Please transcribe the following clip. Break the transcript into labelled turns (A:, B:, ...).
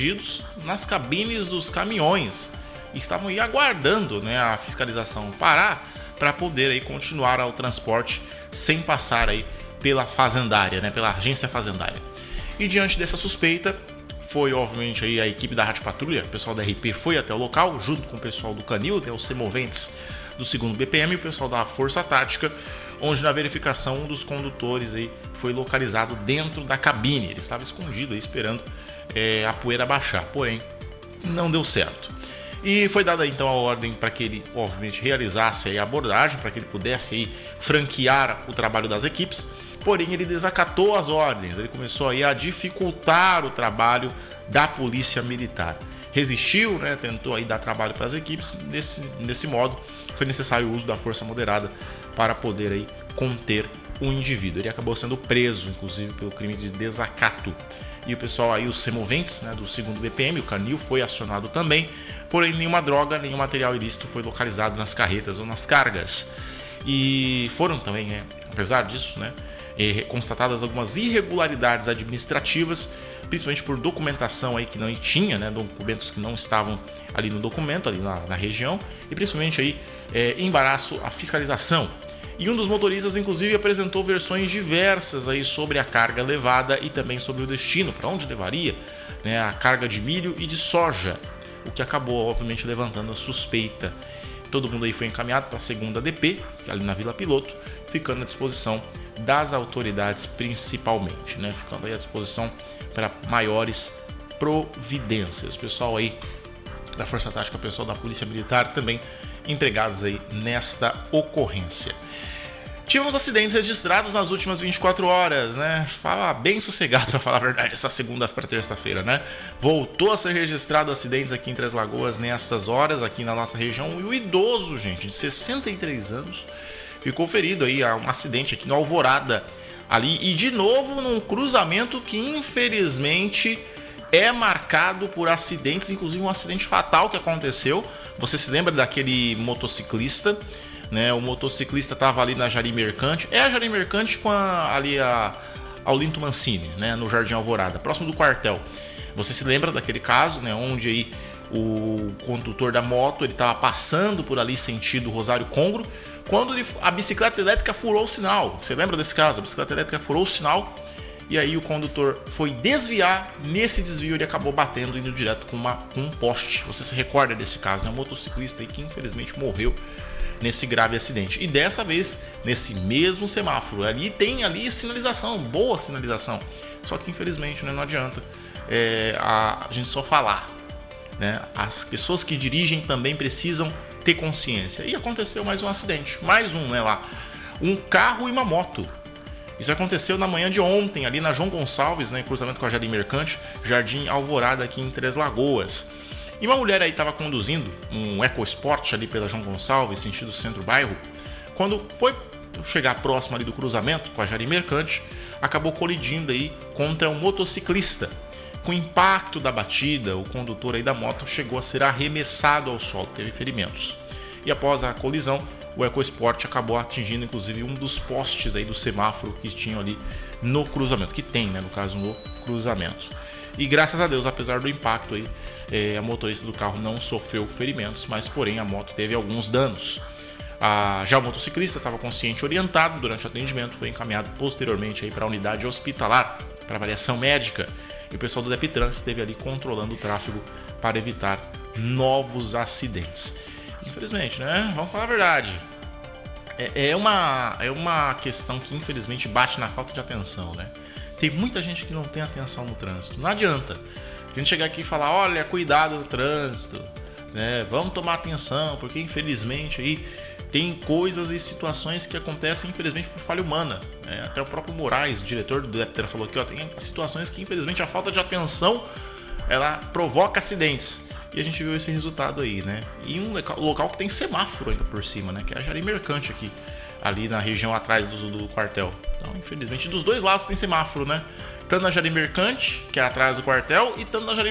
A: escondidos nas cabines dos caminhões e estavam aí aguardando, né, a fiscalização parar para poder aí continuar o transporte sem passar aí pela fazendária, né, pela agência fazendária. E diante dessa suspeita, foi obviamente aí a equipe da Rádio Patrulha, o pessoal da RP foi até o local, junto com o pessoal do Canil, os semoventes do 2º BPM e o pessoal da Força Tática, onde na verificação um dos condutores aí foi localizado dentro da cabine. Ele estava escondido aí esperando a poeira baixar, porém não deu certo. E foi dada então a ordem para que ele, obviamente, realizasse aí a abordagem, para que ele pudesse aí franquear o trabalho das equipes. Porém, ele desacatou as ordens, ele começou aí a dificultar o trabalho da Polícia Militar. Resistiu, né, tentou aí dar trabalho para as equipes. Nesse modo, foi necessário o uso da força moderada para poder aí conter o indivíduo. Ele acabou sendo preso, inclusive, pelo crime de desacato. E o pessoal aí, os semoventes, né, do 2º BPM, o Canil, foi acionado também. Porém, nenhuma droga, nenhum material ilícito foi localizado nas carretas ou nas cargas. E foram também, né, apesar disso, né, constatadas algumas irregularidades administrativas, principalmente por documentação aí que não tinha, né, documentos que não estavam ali no documento, ali na região, e principalmente aí embaraço à fiscalização. E um dos motoristas, inclusive, apresentou versões diversas aí sobre a carga levada e também sobre o destino, para onde levaria, né, a carga de milho e de soja, o que acabou, obviamente, levantando a suspeita. Todo mundo aí foi encaminhado para a 2ª DP, ali na Vila Piloto, ficando à disposição das autoridades principalmente, né, ficando aí à disposição para maiores providências. Pessoal aí da Força Tática, pessoal da Polícia Militar também empregados aí nesta ocorrência. Tivemos acidentes registrados nas últimas 24 horas, né? Fala bem sossegado, para falar a verdade, essa segunda para terça-feira, né? Voltou a ser registrado acidentes aqui em Três Lagoas nessas horas, aqui na nossa região. E o idoso, gente, de 63 anos, ficou ferido aí a um acidente aqui no Alvorada, ali. E de novo num cruzamento que, infelizmente, é marcado por acidentes, inclusive um acidente fatal que aconteceu. Você se lembra daquele motociclista, né? O motociclista estava ali na Jari Mercante. É a Jari Mercante com ao Linto Mancini, né? No Jardim Alvorada, próximo do quartel. Você se lembra daquele caso, né? Onde aí o condutor da moto, ele estava passando por ali sentido Rosário Congro, quando a bicicleta elétrica furou o sinal. Você lembra desse caso? A bicicleta elétrica furou o sinal e aí o condutor foi desviar. Nesse desvio ele acabou batendo, indo direto com um poste. Você se recorda desse caso, né? Um motociclista aí que infelizmente morreu nesse grave acidente. E dessa vez, nesse mesmo semáforo, tem sinalização, boa sinalização. Só que infelizmente, né, não adianta a gente só falar, né? As pessoas que dirigem também precisam ter consciência. E aconteceu mais um acidente, né, lá. Um carro e uma moto. Isso aconteceu na manhã de ontem, ali na João Gonçalves, né, em cruzamento com a Jardim Mercante, Jardim Alvorada, aqui em Três Lagoas. E uma mulher aí estava conduzindo um EcoSport ali pela João Gonçalves, sentido centro-bairro. Quando foi chegar próximo ali do cruzamento com a Jardim Mercante, acabou colidindo aí contra um motociclista. Com o impacto da batida, o condutor aí da moto chegou a ser arremessado ao solo, teve ferimentos. E após a colisão, o EcoSport acabou atingindo inclusive um dos postes aí do semáforo que tinham ali no cruzamento, que tem, né, no caso, no cruzamento. E graças a Deus, apesar do impacto aí, a motorista do carro não sofreu ferimentos, mas porém a moto teve alguns danos. Já o motociclista estava consciente e orientado durante o atendimento, foi encaminhado posteriormente para a unidade hospitalar para avaliação médica. E o pessoal do Deptrans esteve ali controlando o tráfego para evitar novos acidentes. Infelizmente, né? Vamos falar a verdade. É uma questão que infelizmente bate na falta de atenção, né? Tem muita gente que não tem atenção no trânsito. Não adianta a gente chegar aqui e falar, olha, cuidado no trânsito, né? Vamos tomar atenção, porque infelizmente aí tem coisas e situações que acontecem infelizmente por falha humana, né? Até o próprio Moraes, o diretor do Deptra, falou que tem situações que infelizmente a falta de atenção ela provoca acidentes. E a gente viu esse resultado aí, né? E um local que tem semáforo ainda por cima, né? Que é a Jari Mercante aqui, ali na região atrás do quartel. Então, infelizmente, dos dois lados tem semáforo, né? Tanto na Jari Mercante, que é atrás do quartel, e tanto na Jari